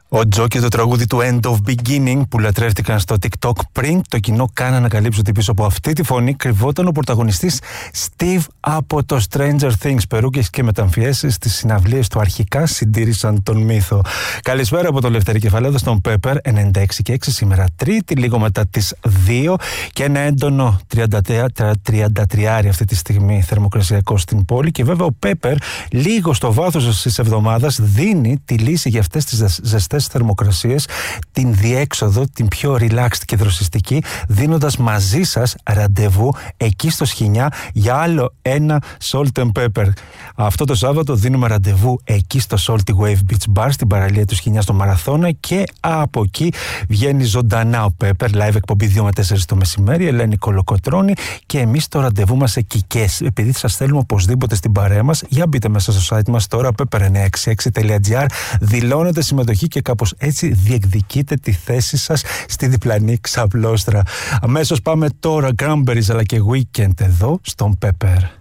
Ο Τζο και το τραγούδι του End of Beginning που λατρεύτηκαν στο TikTok πριν το κοινό κάνει να ανακαλύψει ότι πίσω από αυτή τη φωνή κρυβόταν ο πρωταγωνιστής Steve από το Stranger Things. Περούκες και μεταμφιέσεις στις συναυλίες του αρχικά συντήρησαν τον μύθο. Καλησπέρα από το Λευτέρη Κεφαλέδο στον Pepper 96 και 6 σήμερα Τρίτη, λίγο μετά τις 2 και ένα έντονο 33 αυτή τη στιγμή θερμοκρασιακό στην πόλη. Και βέβαια ο Pepper λίγο στο βάθος της εβδομάδας δίνει τη λύση για αυτές τις ζεστές θερμοκρασίες, την διέξοδο, την πιο relaxed και δροσιστική, δίνοντας μαζί σας ραντεβού εκεί στο Σχοινιά για άλλο ένα Salt and Pepper. Αυτό το Σάββατο δίνουμε ραντεβού εκεί στο Salty Wave Beach Bar στην παραλία του Σχοινιά στο Μαραθώνα και από εκεί βγαίνει ζωντανά ο Pepper, live εκπομπή 2 με 4 το μεσημέρι, Ελένη Κολοκοτρώνη και εμείς το ραντεβού μας εκεί. Και επειδή σας θέλουμε οπωσδήποτε στην παρέα μας, για μπείτε μέσα στο site μας τώρα pepper966.gr, δηλώνετε συμμετοχή και κάπως έτσι διεκδικείτε τη θέση σας στη διπλανή ξαπλώστρα. Αμέσως πάμε τώρα Cranberries αλλά και Weekend εδώ στον Pepper.